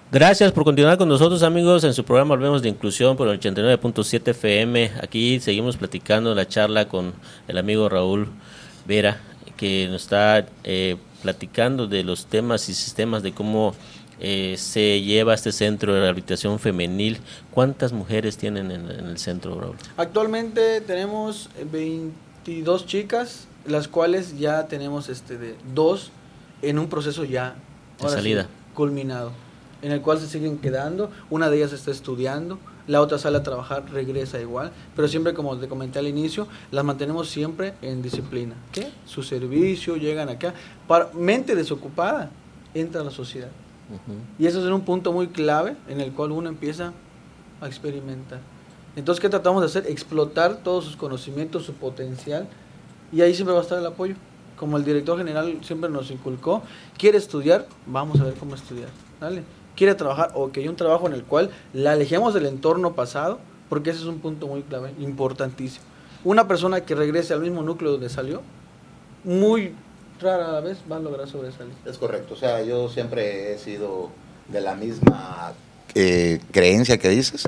Gracias por continuar con nosotros, amigos, en su programa Volvemos de Inclusión por el 89.7 FM. Aquí seguimos platicando la charla con el amigo Raúl Vera, que nos está platicando de los temas y sistemas de cómo se lleva este centro de rehabilitación femenil. ¿Cuántas mujeres tienen en el centro, Raúl? Actualmente tenemos 22 chicas, las cuales ya tenemos dos en un proceso ya de salida, sí, culminado, en el cual se siguen quedando. Una de ellas está estudiando, la otra sale a trabajar, regresa igual, pero siempre, como te comenté al inicio, las mantenemos siempre en disciplina. ¿Qué? Su servicio, llegan acá, mente desocupada, entra a la sociedad. Y eso es un punto muy clave en el cual uno empieza a experimentar. Entonces, ¿qué tratamos de hacer? Explotar todos sus conocimientos, su potencial, y ahí siempre va a estar el apoyo. Como el director general siempre nos inculcó, quiere estudiar, vamos a ver cómo estudiar, ¿vale? Quiere trabajar, ok, un trabajo en el cual la alejemos del entorno pasado, porque ese es un punto muy clave, importantísimo. Una persona que regrese al mismo núcleo donde salió, muy rara a la vez va a lograr sobresalir. Es correcto, o sea, yo siempre he sido de la misma creencia que dices.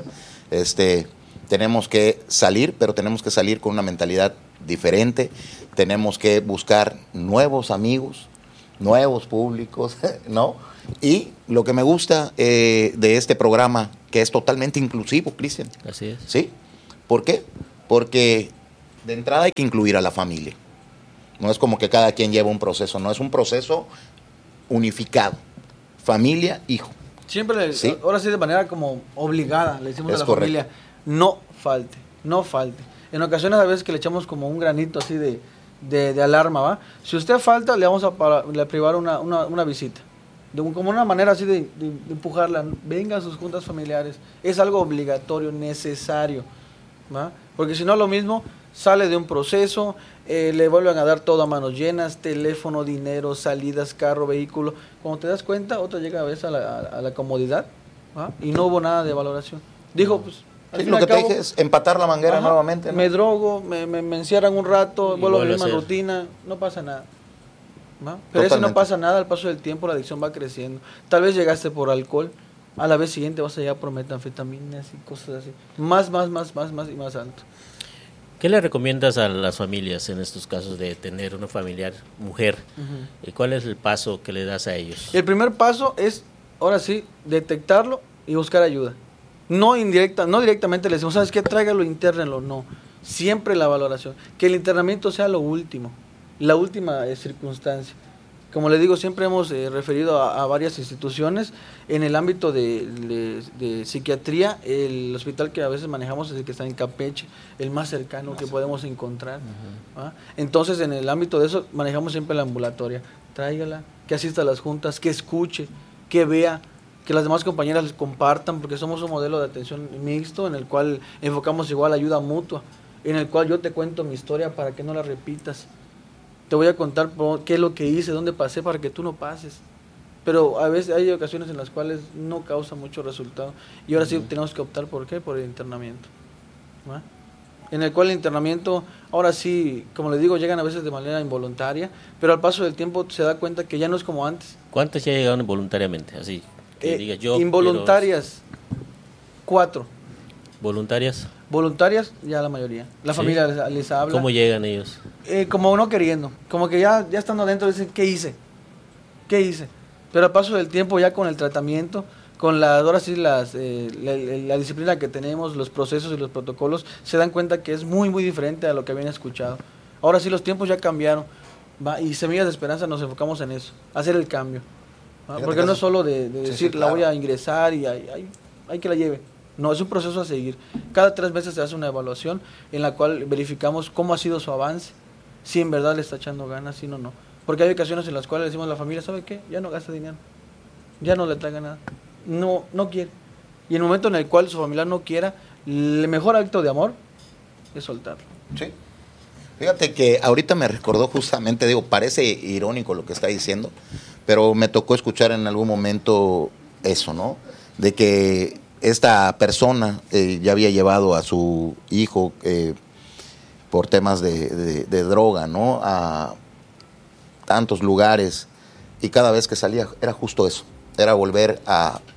Tenemos que salir, pero tenemos que salir con una mentalidad diferente. Tenemos que buscar nuevos amigos, nuevos públicos, ¿no? Y lo que me gusta de este programa, que es totalmente inclusivo, Cristian. Así es. ¿Sí? ¿Por qué? Porque de entrada hay que incluir a la familia. No es como que cada quien lleva un proceso, no, es un proceso unificado. Familia, hijo. Siempre, ¿sí? Ahora sí de manera como obligada, le decimos es a la correcto. familia, no falte, no falte. En ocasiones a veces que le echamos como un granito así de alarma, ¿va? Si usted falta, le vamos a privar una visita. Como una manera así de empujarla, venga a sus juntas familiares. Es algo obligatorio, necesario, ¿va? Porque si no, lo mismo, sale de un proceso, le vuelven a dar todo a manos llenas, teléfono, dinero, salidas, carro, vehículo. Cuando te das cuenta, otra llega a veces a la comodidad, ¿va? Y no hubo nada de valoración. Dijo, pues, Sí, lo que te dije es empatar la manguera nuevamente, ¿no? Me drogo, me encierran un rato, vuelvo a la misma rutina, no pasa nada. ¿No? Pero eso no pasa nada, al paso del tiempo la adicción va creciendo. Tal vez llegaste por alcohol, a la vez siguiente vas a llegar por metanfetaminas y cosas así. Más y más alto. ¿Qué le recomiendas a las familias en estos casos de tener una familiar mujer? ¿Cuál es el paso que le das a ellos? El primer paso es, ahora sí, detectarlo y buscar ayuda. No directamente le decimos, ¿sabes qué? Tráigalo, internenlo. No, siempre la valoración. Que el internamiento sea lo último, la última circunstancia. Como le digo, siempre hemos referido a varias instituciones. En el ámbito de psiquiatría, el hospital que a veces manejamos es el que está en Campeche, el más cercano que podemos encontrar. Entonces, en el ámbito de eso, manejamos siempre la ambulatoria. Tráigala, que asista a las juntas, que escuche, que vea, que las demás compañeras les compartan, porque somos un modelo de atención mixto en el cual enfocamos igual ayuda mutua, en el cual yo te cuento mi historia para que no la repitas. Te voy a contar qué es lo que hice, dónde pasé, para que tú no pases. Pero a veces hay ocasiones en las cuales no causa mucho resultado. Y ahora sí tenemos que optar por qué, por el internamiento. ¿Va? En el cual el internamiento, ahora sí, como les digo, llegan a veces de manera involuntaria, pero al paso del tiempo se da cuenta que ya no es como antes. ¿Cuántas ya llegaron involuntariamente? Así que diga, yo involuntarias, 4. ¿Voluntarias? Voluntarias, ya la mayoría. La familia les habla. ¿Cómo llegan ellos? Como no queriendo. Como que ya estando adentro dicen, ¿qué hice? Pero al paso del tiempo, ya con el tratamiento, con ahora sí la disciplina que tenemos, los procesos y los protocolos, se dan cuenta que es muy, muy diferente a lo que habían escuchado. Ahora sí los tiempos ya cambiaron. ¿Va? Y Semillas de Esperanza nos enfocamos en eso, hacer el cambio. Porque no es solo de decir, claro, la voy a ingresar y hay que la lleve. No, es un proceso a seguir. Cada 3 meses se hace una evaluación en la cual verificamos cómo ha sido su avance, si en verdad le está echando ganas, si no. Porque hay ocasiones en las cuales le decimos a la familia, ¿sabe qué? Ya no gasta dinero, ya no le traiga nada, no quiere. Y en el momento en el cual su familia no quiera, el mejor acto de amor es soltarlo. Sí. Fíjate que ahorita me recordó justamente, parece irónico lo que está diciendo, pero me tocó escuchar en algún momento eso, ¿no? De que esta persona ya había llevado a su hijo por temas de droga, ¿no? A tantos lugares, y cada vez que salía era justo eso, era volver a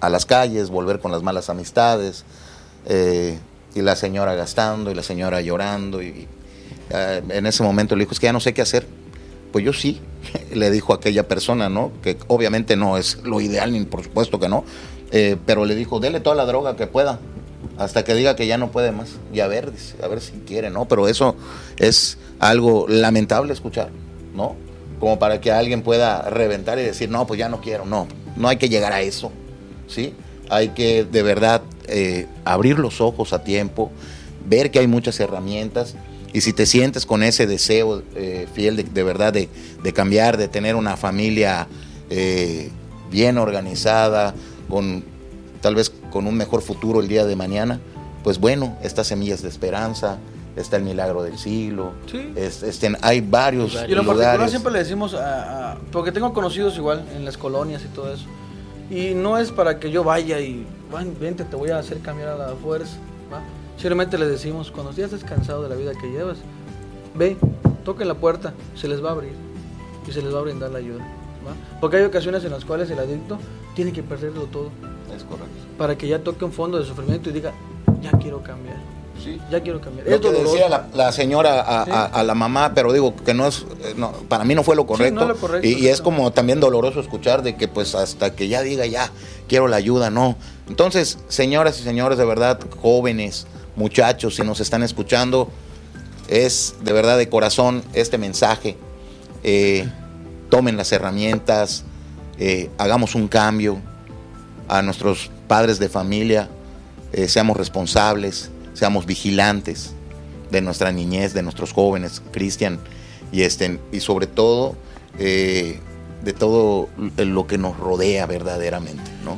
a las calles, volver con las malas amistades, y la señora gastando y la señora llorando, y en ese momento le dijo, es que ya no sé qué hacer. Pues yo sí, le dijo a aquella persona, ¿no? Que obviamente no es lo ideal, ni por supuesto que no, pero le dijo, dele toda la droga que pueda, hasta que diga que ya no puede más, y a ver si quiere, ¿no? Pero eso es algo lamentable escuchar, ¿no? Como para que alguien pueda reventar y decir, no, pues ya no quiero, no hay que llegar a eso, ¿sí? Hay que de verdad abrir los ojos a tiempo, ver que hay muchas herramientas, y si te sientes con ese deseo fiel de verdad de cambiar, de tener una familia bien organizada, tal vez con un mejor futuro el día de mañana, pues bueno, estas semillas de esperanza, está el milagro del siglo, sí. Hay varios y lo lugares. particular siempre le decimos, porque tengo conocidos igual en las colonias y todo eso, y no es para que yo vaya y, vente, te voy a hacer cambiar a la fuerza, ¿va? Simplemente les decimos, cuando ya estés cansado de la vida que llevas, ve, toquen la puerta, se les va a abrir y se les va a brindar la ayuda, ¿va? Porque hay ocasiones en las cuales el adicto tiene que perderlo todo. Es correcto. Para que ya toque un fondo de sufrimiento y diga, ya quiero cambiar. Sí. Ya quiero cambiar. Lo que decía la señora a la mamá, pero digo que para mí no fue lo correcto. Sí, no lo correcto, y es como también doloroso escuchar de que pues hasta que ya diga ya quiero la ayuda, no. Entonces, señoras y señores, de verdad, jóvenes, muchachos, si nos están escuchando, es de verdad de corazón este mensaje. Tomen las herramientas, hagamos un cambio a nuestros padres de familia, seamos responsables, seamos vigilantes de nuestra niñez, de nuestros jóvenes, Cristian, y sobre todo de todo lo que nos rodea verdaderamente, ¿no?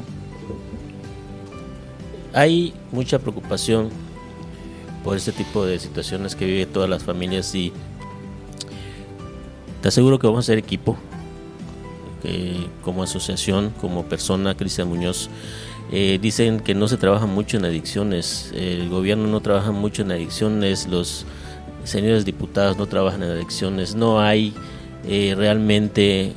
Hay mucha preocupación por este tipo de situaciones que viven todas las familias, y te aseguro que vamos a ser equipo, como asociación, como persona. Cristian Muñoz, dicen que no se trabaja mucho en adicciones, el gobierno no trabaja mucho en adicciones, los señores diputados no trabajan en adicciones, no hay realmente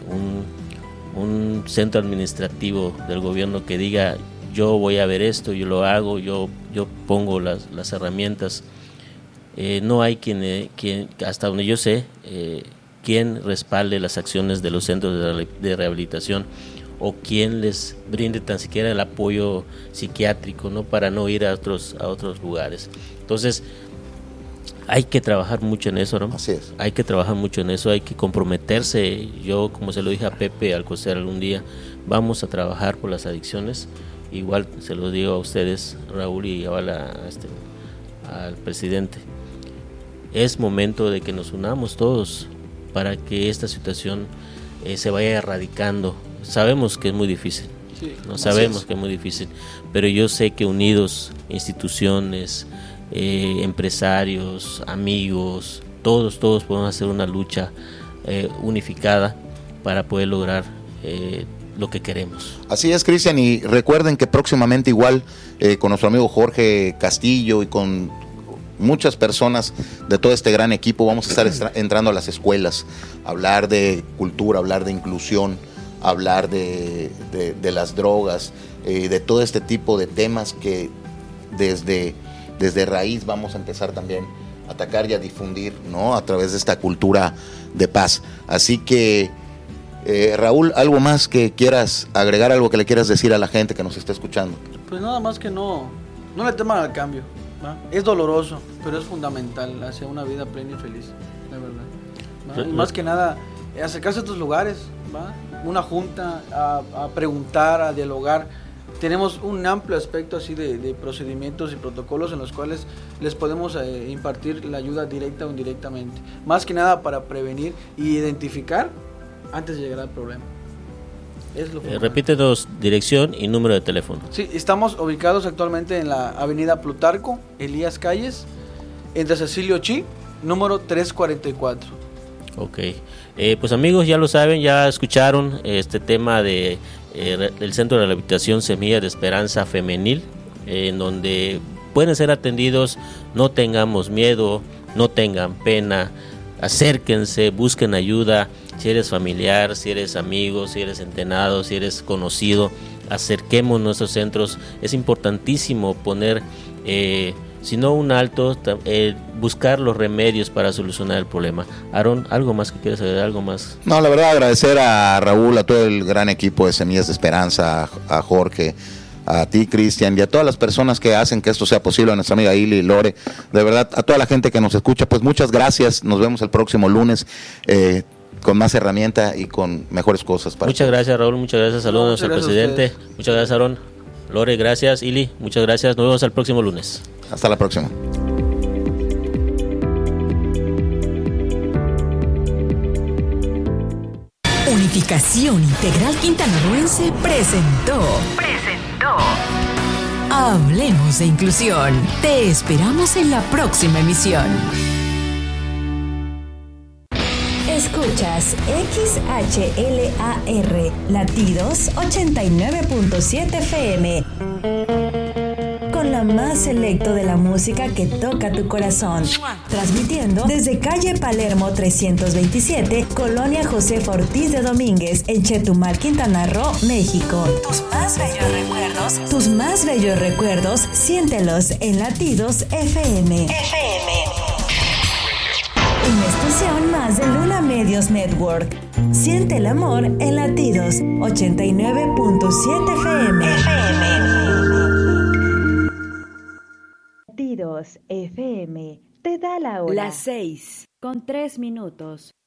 un centro administrativo del gobierno que diga yo voy a ver esto, yo lo hago, yo pongo las herramientas. No hay quien, hasta donde yo sé, quien respalde las acciones de los centros de rehabilitación, o quien les brinde tan siquiera el apoyo psiquiátrico, ¿no? Para no ir a otros lugares. Entonces, hay que trabajar mucho en eso, ¿no? Así es. Hay que trabajar mucho en eso, hay que comprometerse. Yo, como se lo dije a Pepe Alcocer algún día, vamos a trabajar por las adicciones. Igual se lo digo a ustedes, Raúl, y igual al presidente. Es momento de que nos unamos todos para que esta situación se vaya erradicando. Sabemos que es muy difícil, sí, no sabemos que es muy difícil, pero yo sé que unidos, instituciones, empresarios, amigos, todos podemos hacer una lucha unificada para poder lograr lo que queremos. Así es, Cristian, y recuerden que próximamente igual con nuestro amigo Jorge Castillo y con muchas personas de todo este gran equipo vamos a estar entrando a las escuelas, hablar de cultura, hablar de inclusión, hablar de las drogas, de todo este tipo de temas que desde raíz vamos a empezar también a atacar y a difundir, ¿no? A través de esta cultura de paz. Así que Raúl, ¿algo más que quieras agregar, algo que le quieras decir a la gente que nos está escuchando? Pues nada más que no le teman al cambio, ¿va? Es doloroso, pero es fundamental hacia una vida plena y feliz, de verdad, ¿va? Y más que nada, acercarse a estos lugares, ¿va? Una junta, a preguntar, a dialogar. Tenemos un amplio aspecto así de procedimientos y protocolos en los cuales les podemos impartir la ayuda directa o indirectamente. Más que nada para prevenir y identificar antes de llegar al problema. Es lo repítenos dirección y número de teléfono. Sí, estamos ubicados actualmente en la avenida Plutarco, Elías Calles, entre Cecilio Chi, número 344. Ok, pues amigos, ya lo saben, ya escucharon este tema del Centro de Rehabilitación Semilla de Esperanza Femenil, en donde pueden ser atendidos. No tengamos miedo, no tengan pena, acérquense, busquen ayuda. Si eres familiar, si eres amigo, si eres entrenado, si eres conocido, acerquemos nuestros centros. Es importantísimo poner, si no un alto, buscar los remedios para solucionar el problema. Aaron, ¿algo más que quieras saber? ¿Algo más? No, la verdad, agradecer a Raúl, a todo el gran equipo de Semillas de Esperanza, a Jorge, a ti, Cristian, y a todas las personas que hacen que esto sea posible, a nuestra amiga Ili, Lore, de verdad, a toda la gente que nos escucha, pues muchas gracias, nos vemos el próximo lunes con más herramienta y con mejores cosas. Muchas gracias, Raúl, muchas gracias, saludos al presidente, muchas gracias, Aaron, Lore, gracias, Ili, muchas gracias, nos vemos el próximo lunes. Hasta la próxima. Unificación Integral Quintanarroense presentó Hablemos de Inclusión. Te esperamos en la próxima emisión. Escuchas XHLAR Latidos 89.7 FM. Con la más selecto de la música que toca tu corazón. Transmitiendo desde calle Palermo 327, Colonia Josefa Ortiz de Domínguez, en Chetumal, Quintana Roo, México. Tus más bellos recuerdos, siéntelos en Latidos FM. Una estación más de Luna Medios Network. Siente el amor en Latidos 89.7 FM. Latidos FM te da la hora. Las 6:03.